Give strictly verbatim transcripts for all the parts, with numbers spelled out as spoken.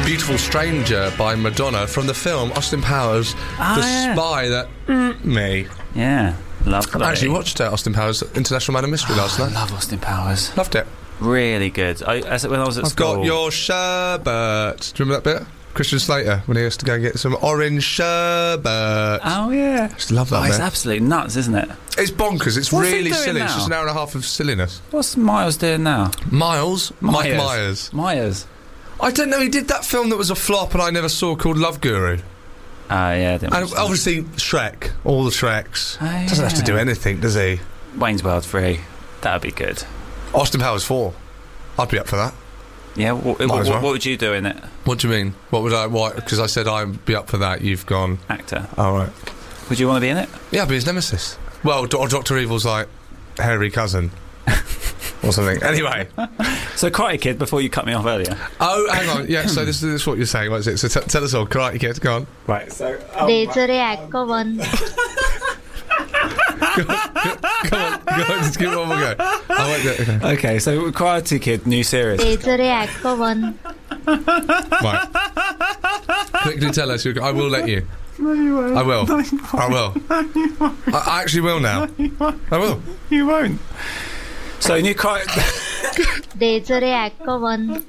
Beautiful Stranger by Madonna from the film Austin Powers, oh, The yeah. Spy That mm, Me. Yeah, lovely. I actually watched uh, Austin Powers International Man of Mystery oh, last night. I love Austin Powers. Loved it. Really good. I, as when I was at I've school. got your sherbet. Do you remember that bit? Christian Slater, when he has to go and get some orange sherbet. Oh, yeah. I just love that oh, bit. It's absolutely nuts, isn't it? It's bonkers. It's What's he really doing silly. now? It's just an hour and a half of silliness. What's Miles doing now? Miles? Mike Myers. Myers. Myers. I don't know, he did that film that was a flop and I never saw called Love Guru. Oh, yeah. I didn't And watch that. obviously Shrek, all the Shreks. Oh, yeah. Doesn't have to do anything, does he? Wayne's World three. That would be good. Austin Powers four. I'd be up for that. Yeah, what, Might what, as well. what would you do in it? What do you mean? What would I... Why? Because I said I'd be up for that, you've gone... Actor. All right. Would you want to be in it? Yeah, I'd be his nemesis. Well, or Doctor Evil's like hairy cousin. Or something. Anyway. So Karate Kid, before you cut me off earlier. Oh, hang on. Yeah, so this, this is what you're saying. What is it? So t- tell us all. Karate Kid, go on. Right, so... Um, Dejare Aqua one. Come on, go on, just give it one more go. I won't do it. Okay. Okay, so Karate Kid, new series. Dejare Aqua one. Right. Quickly tell us. You, I will let you. No, you won't. I will. No, you won't. I will. No, you won't. I, I actually will now. No, you won't. I will. You won't. So new Karate... Dejare Aqua one.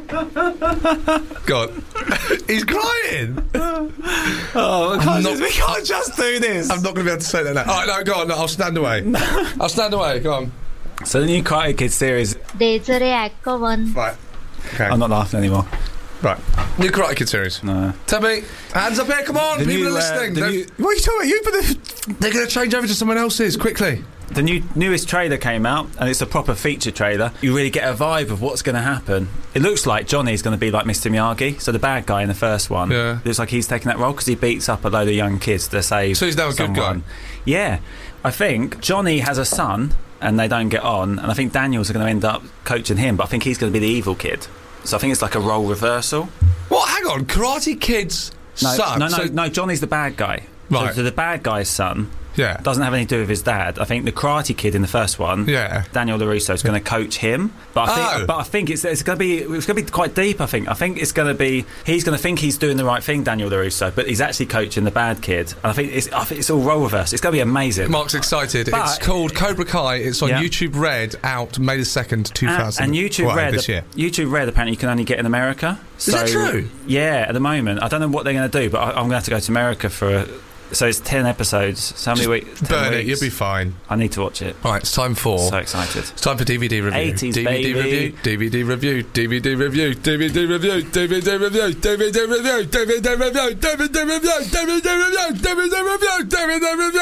God. He's crying. Oh, we can't, not- just, we can't just do this. I'm not going to be able to say that now. All right, no, go on. No, I'll stand away. I'll stand away. Go on. So the new Karate Kid series... Dejare Aqua one. Right. Okay. I'm not laughing anymore. Right. New Karate Kid series. No. Tell me. Hands up here. Come on. The People new, are uh, listening. the They're- new- what are you talking about? You put the... They're going to change over to someone else's. Quickly. The new newest trailer came out, and it's a proper feature trailer. You really get a vibe of what's going to happen. It looks like Johnny's going to be like Mister Miyagi, so the bad guy in the first one. Yeah. Looks like he's taking that role because he beats up a load of young kids to save So he's now a good someone. guy? Yeah. I think Johnny has a son, and they don't get on, and I think Daniel's going to end up coaching him, but I think he's going to be the evil kid. So I think it's like a role reversal. What? Hang on. Karate Kid's No, son. no, no, So- no, Johnny's the bad guy. Right. So, so the bad guy's son Yeah. doesn't have anything to do with his dad. I think the Karate Kid in the first one, Yeah. Daniel LaRusso is going to coach him, but I think, Oh. but I think it's it's going to be it's going to be quite deep. I think I think it's going to be he's going to think he's doing the right thing, Daniel LaRusso, but he's actually coaching the bad kid. And I think it's I think it's all role reverse. It's going to be amazing. Mark's excited. But- it's called Cobra Kai. It's on Yeah. YouTube Red, out May the second, two And, thousand. and YouTube well, Red, this year. YouTube Red apparently you can only get in America. Is that So- true? Yeah, at the moment I don't know what they're going to do, but I, I'm going to have to go to America for. A, so it's ten episodes. So how many weeks? Burn it. You'll be fine. I need to watch it. Right, it's time for. So excited. It's time for D V D review. eighties, D V D baby. review. D V D review. D V D review. D V D review. D V D review. D V D review. D V D review. D V D review. D V D review. D V D review. D V D review. D V D review. D V D review.